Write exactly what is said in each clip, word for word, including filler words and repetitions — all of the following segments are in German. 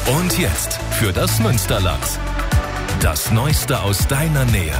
Und jetzt für das Münsterland. Das Neueste aus deiner Nähe.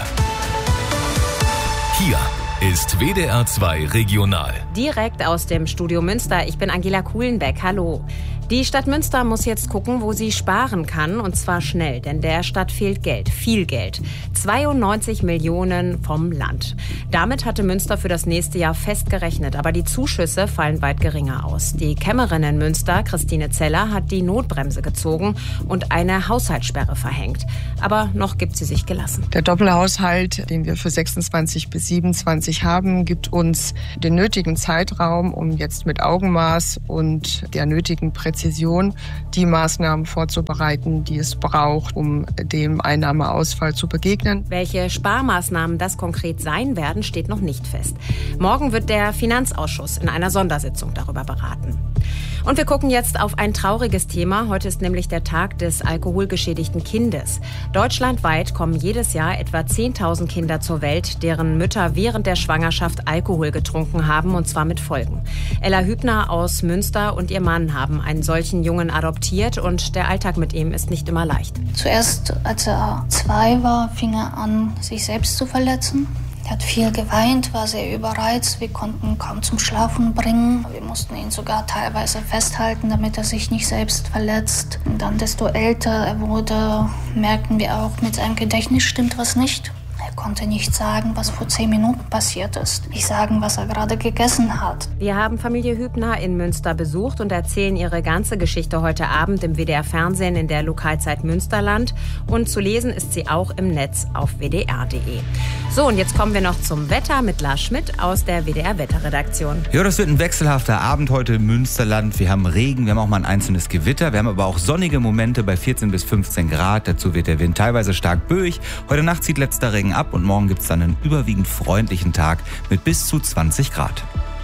Hier ist W D R zwei Regional. Direkt aus dem Studio Münster. Ich bin Angela Kuhlenbeck. Hallo. Die Stadt Münster muss jetzt gucken, wo sie sparen kann, und zwar schnell, denn der Stadt fehlt Geld, viel Geld. zweiundneunzig Millionen vom Land. Damit hatte Münster für das nächste Jahr fest gerechnet, aber die Zuschüsse fallen weit geringer aus. Die Kämmerin in Münster, Christine Zeller, hat die Notbremse gezogen und eine Haushaltssperre verhängt. Aber noch gibt sie sich gelassen. Der Doppelhaushalt, den wir für sechsundzwanzig bis siebenundzwanzig haben, gibt uns den nötigen Zeitraum, um jetzt mit Augenmaß und der nötigen Präzision die Maßnahmen vorzubereiten, die es braucht, um dem Einnahmeausfall zu begegnen. Welche Sparmaßnahmen das konkret sein werden, steht noch nicht fest. Morgen wird der Finanzausschuss in einer Sondersitzung darüber beraten. Und wir gucken jetzt auf ein trauriges Thema. Heute ist nämlich der Tag des alkoholgeschädigten Kindes. Deutschlandweit kommen jedes Jahr etwa zehntausend Kinder zur Welt, deren Mütter während der Schwangerschaft Alkohol getrunken haben, und zwar mit Folgen. Ella Hübner aus Münster und ihr Mann haben einen solchen Jungen adoptiert, und der Alltag mit ihm ist nicht immer leicht. Zuerst, als er zwei war, fing er an, sich selbst zu verletzen. Er hat viel geweint, war sehr überreizt. Wir konnten kaum zum Schlafen bringen. Wir mussten ihn sogar teilweise festhalten, damit er sich nicht selbst verletzt. Und dann, desto älter er wurde, merkten wir auch, mit seinem Gedächtnis stimmt was nicht. Er konnte nicht sagen, was vor zehn Minuten passiert ist. Nicht sagen, was er gerade gegessen hat. Wir haben Familie Hübner in Münster besucht und erzählen ihre ganze Geschichte heute Abend im W D R-Fernsehen in der Lokalzeit Münsterland. Und zu lesen ist sie auch im Netz auf w d r punkt d e. So, und jetzt kommen wir noch zum Wetter mit Lars Schmidt aus der W D R-Wetterredaktion. Ja, das wird ein wechselhafter Abend heute im Münsterland. Wir haben Regen, wir haben auch mal ein einzelnes Gewitter. Wir haben aber auch sonnige Momente bei vierzehn bis fünfzehn Grad. Dazu wird der Wind teilweise stark böig. Heute Nacht zieht letzter Regen ab und morgen gibt es dann einen überwiegend freundlichen Tag mit bis zu zwanzig Grad.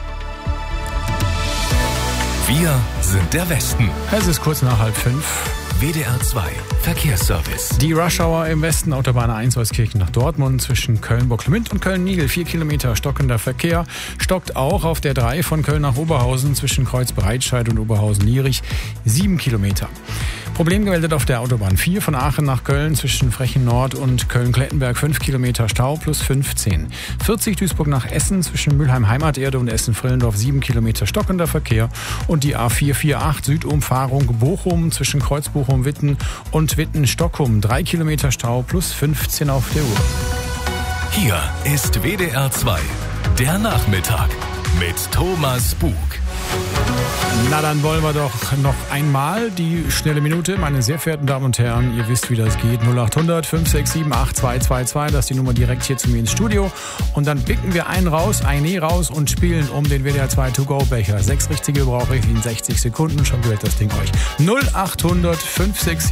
Wir sind der Westen. Es ist kurz nach halb fünf. W D R zwei Verkehrsservice. Die Rush-Hour im Westen, Autobahn eins Euskirchen nach Dortmund zwischen Köln-Bocklemünd und Köln-Niegel. Vier Kilometer stockender Verkehr. Stockt auch auf der drei von Köln nach Oberhausen zwischen Kreuz-Breitscheid und Oberhausen-Lierich. Sieben Kilometer. Problem gemeldet auf der Autobahn vier von Aachen nach Köln zwischen Frechen Nord und Köln-Klettenberg. Fünf Kilometer Stau plus fünfzehn. vierzig Duisburg nach Essen zwischen Mülheim Heimaterde und Essen-Frillendorf. Sieben Kilometer stockender Verkehr. Und die A vier vierundvierzig Südumfahrung Bochum zwischen Kreuzbochum-Witten und Witten-Stockholm. Drei Kilometer Stau plus fünfzehn auf der Uhr. Hier ist W D R zwei, der Nachmittag mit Thomas Bug. Na, dann wollen wir doch noch einmal die schnelle Minute. Meine sehr verehrten Damen und Herren, ihr wisst, wie das geht. null acht hundert fünf sechs sieben acht zwei zwei zwei, das ist die Nummer direkt hier zu mir ins Studio. Und dann picken wir einen raus, eine raus und spielen um den W D R zwei To-Go-Becher. Sechs richtige brauche ich in sechzig Sekunden. Schon gehört das Ding euch. null acht hundert fünf sechs sieben